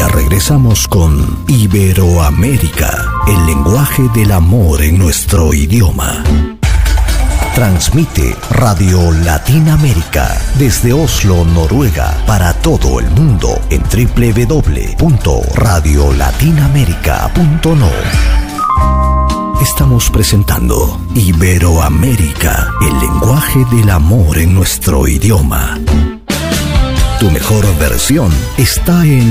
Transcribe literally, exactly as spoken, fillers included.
Ya regresamos con Iberoamérica, el lenguaje del amor en nuestro idioma. Transmite Radio Latinoamérica desde Oslo, Noruega, para todo el mundo en doble u doble u doble u punto radio latinoamerica punto no. Estamos presentando Iberoamérica, el lenguaje del amor en nuestro idioma. Tu mejor versión está en